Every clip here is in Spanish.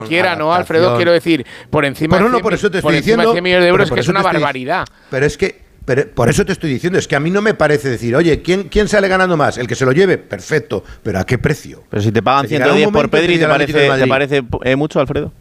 quiera, ¿no, Alfredo? Quiero decir, por encima de 100 millones de euros, que es una barbaridad. Pero es que, por eso te estoy diciendo, es que a mí no me parece decir, oye, ¿quién sale ganando más? El que se lo lleve, perfecto, pero ¿a qué precio? Pero si te pagan 110 por Pedri, ¿te parece mucho, Alfredo?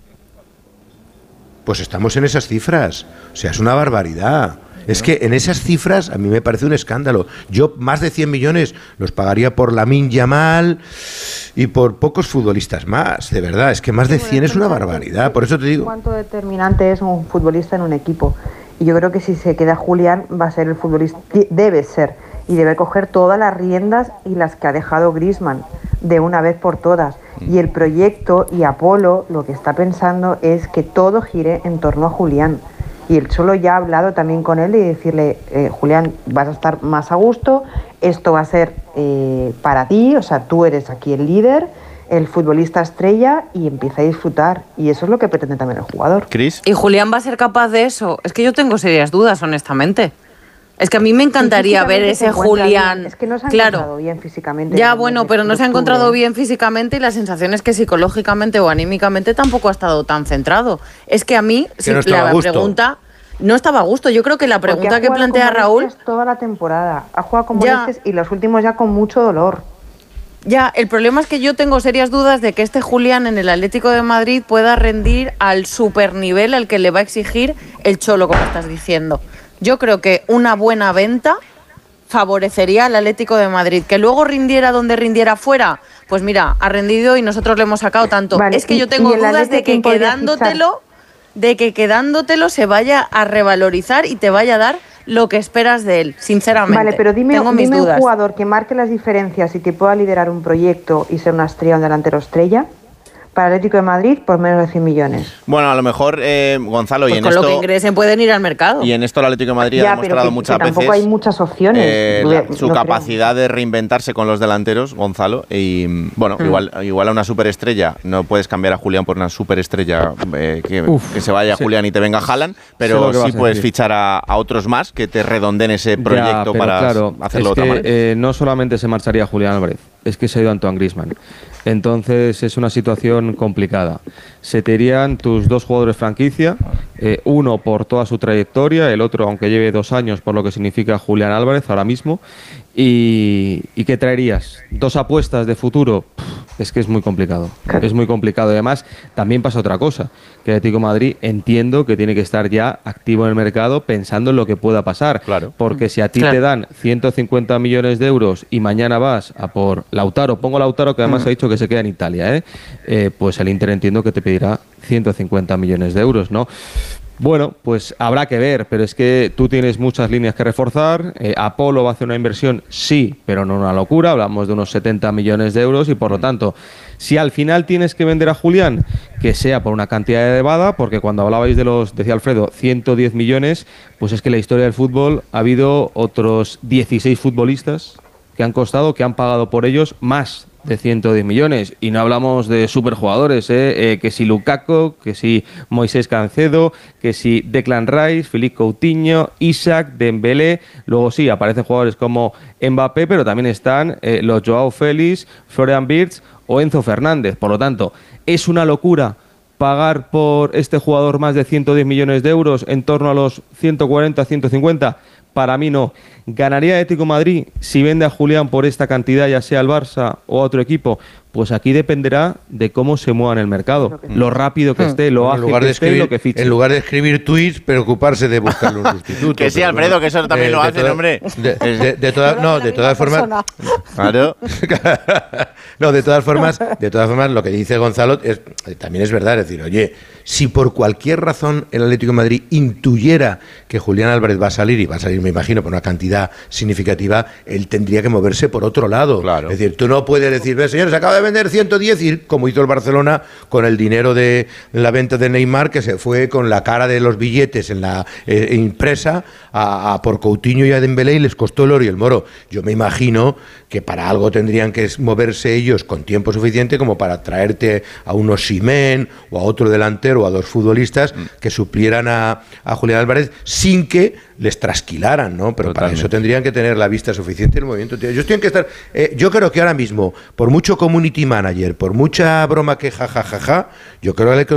Pues estamos en esas cifras, o sea, es una barbaridad. Es que en esas cifras a mí me parece un escándalo. Yo más de 100 millones los pagaría por Lamine Yamal y por pocos futbolistas más, de verdad. Es que más de 100 es una barbaridad, por eso te digo. ¿Cuánto determinante es un futbolista en un equipo? Y yo creo que si se queda Julián va a ser el futbolista, debe ser, y debe coger todas las riendas y las que ha dejado Griezmann de una vez por todas. Y el proyecto y Apolo lo que está pensando es que todo gire en torno a Julián. Y el Cholo ya ha hablado también con él y decirle, Julián, vas a estar más a gusto, esto va a ser para ti, o sea, tú eres aquí el líder, el futbolista estrella, y empieza a disfrutar. Y eso es lo que pretende también el jugador. ¿Cris? ¿Y Julián va a ser capaz de eso? Es que yo tengo serias dudas, honestamente. Es que a mí me encantaría ver ese Julián. Bien. Es que no se ha encontrado bien físicamente. Ya, bueno, pero no se ha encontrado bien físicamente y la sensación es que psicológicamente o anímicamente tampoco ha estado tan centrado. Es que a mí, si la pregunta no estaba a gusto. Yo creo que la pregunta que plantea Raúl... toda la temporada. Ha jugado con molestias y los últimos ya con mucho dolor. Ya, el problema es que yo tengo serias dudas de que este Julián en el Atlético de Madrid pueda rendir al supernivel al que le va a exigir el Cholo, como estás diciendo. Yo creo que una buena venta favorecería al Atlético de Madrid. Que luego rindiera donde rindiera fuera, pues mira, ha rendido y nosotros le hemos sacado tanto. Vale, es que yo tengo dudas de que quedándotelo se vaya a revalorizar y te vaya a dar lo que esperas de él, sinceramente. Vale, pero dime un jugador que marque las diferencias y que pueda liderar un proyecto y ser una estrella, un delantero estrella, para el Atlético de Madrid por menos de 100 millones. Bueno, a lo mejor, Gonzalo, pues y en con esto... lo que ingresen pueden ir al mercado. Y en esto el Atlético de Madrid ha demostrado muchas veces... tampoco hay muchas opciones. Su capacidad de reinventarse con los delanteros, Gonzalo. Y bueno, igual a una superestrella, no puedes cambiar a Julián por una superestrella que se vaya Julián y te venga Haaland, pero sí puedes fichar a otros más que te redondeen ese proyecto para hacerlo de otra manera. No solamente se marcharía Julián Álvarez, es que se ha ido Antoine Griezmann. Entonces es una situación complicada. Se te irían tus dos jugadores franquicia, uno por toda su trayectoria, el otro aunque lleve 2 años por lo que significa Julián Álvarez ahora mismo. ¿Y qué traerías? ¿2 apuestas de futuro? Es que es muy complicado. Claro. Es muy complicado. Además, también pasa otra cosa, que el Atlético de Madrid entiendo que tiene que estar ya activo en el mercado pensando en lo que pueda pasar. Claro. Porque si a ti te dan 150 millones de euros y mañana vas a por Lautaro, pongo Lautaro que además ha dicho que se queda en Italia, pues el Inter entiendo que te pedirá 150 millones de euros, ¿no? Bueno, pues habrá que ver, pero es que tú tienes muchas líneas que reforzar. Apolo va a hacer una inversión, sí, pero no una locura. Hablamos de unos 70 millones de euros y por lo tanto, si al final tienes que vender a Julián, que sea por una cantidad elevada, porque cuando hablabais de los, decía Alfredo, 110 millones, pues es que en la historia del fútbol ha habido otros 16 futbolistas que han costado, que han pagado por ellos más de 110 millones, y no hablamos de superjugadores, que si Lukaku, que si Moisés Caicedo, que si Declan Rice, Philippe Coutinho, Isaac, Dembélé. Luego sí, aparecen jugadores como Mbappé, pero también están los Joao Félix, Florian Wirtz o Enzo Fernández. Por lo tanto, es una locura pagar por este jugador más de 110 millones de euros, en torno a los 140, 150. Para mí no. ¿Ganaría Atlético de Madrid si vende a Julián por esta cantidad, ya sea al Barça o a otro equipo? Pues aquí dependerá de cómo se mueva en el mercado, lo rápido que esté, lo ágil que esté, lo que fiche. En lugar de escribir tweets, preocuparse de buscarle un sustituto. Que sí, Alfredo, que eso también lo hacen, hombre. De todas formas... Claro. No, de todas formas, lo que dice Gonzalo también es verdad. Es decir, oye, si por cualquier razón el Atlético de Madrid intuyera que Julián Álvarez va a salir, y va a salir, me imagino, por una cantidad significativa, él tendría que moverse por otro lado. Claro. Es decir, tú no puedes decir, ve, señores, acaba de vender 110, y como hizo el Barcelona con el dinero de la venta de Neymar, que se fue con la cara de los billetes en la impresa a por Coutinho y a Dembélé, y les costó el oro y el moro. Yo me imagino que para algo tendrían que moverse ellos con tiempo suficiente como para traerte a un Osimhen o a otro delantero o a 2 futbolistas que suplieran a Julián Álvarez sin que les trasquilaran, ¿no? Pero para eso tendrían que tener la vista suficiente en el movimiento. Ellos tienen que estar... yo creo que ahora mismo, por mucho community manager, por mucha broma que jajajaja, yo creo que